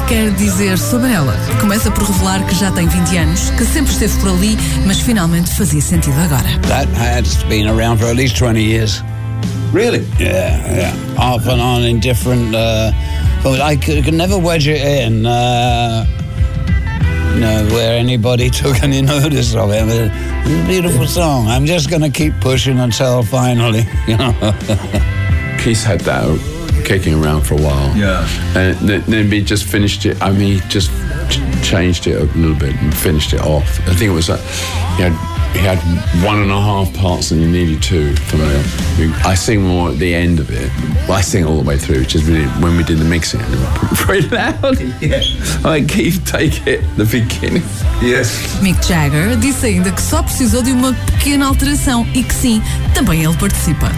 quer dizer sobre ela. Começa por revelar que já tem 20 anos, que sempre esteve por ali, mas finalmente fazia sentido agora. That has been around for at least 20 years. Really? Yeah. Off and on in different... I could never wedge it in, where anybody took any notice of it. It's a beautiful song. I'm just going to keep pushing until finally, Keith had that kicking around for a while. Yeah. And then we just finished it. I mean, he just changed it a little bit and finished it off. I think it was like he had 1.5 parts and he needed 2 for me. I sing more at the end of it. Well, I sing all the way through, which is really when we did the mixing. Very loud. Yeah. Like, Keith, take it the beginning. Yes. Mick Jagger disse ainda que só precisou de uma pequena alteração e que sim, também ele participa.